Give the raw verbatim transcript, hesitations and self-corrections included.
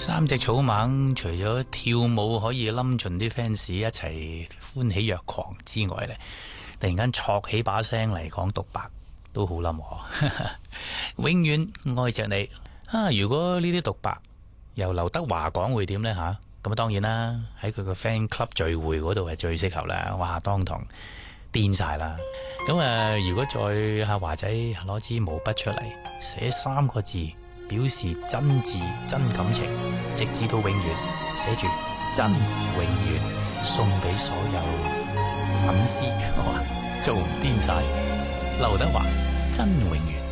三隻草蜢除咗跳舞可以冧盡啲 fans 一齊歡喜若狂之外呢，突然間戳起把聲嚟講獨白都好冧我。永遠愛着你啊！如果呢啲獨白由劉德華講會點呢？吓？咁啊當然啦，喺佢個 fan club 聚會嗰度係最適合啦。哇，當堂癲晒啦！咁啊，如果再阿華仔攞支毛筆出嚟寫三個字，表示真摯真感情，直至到永遠，寫住真永遠，送俾所有粉絲，哇，做唔癲晒！劉德華真永遠。